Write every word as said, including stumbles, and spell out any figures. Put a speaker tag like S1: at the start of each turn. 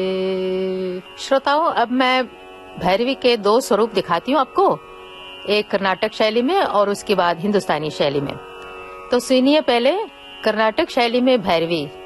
S1: श्रोताओं, अब मैं भैरवी के दो स्वरूप दिखाती हूँ आपको, एक कर्नाटक शैली में और उसके बाद हिंदुस्तानी शैली में। तो सुनिए पहले कर्नाटक शैली में भैरवी।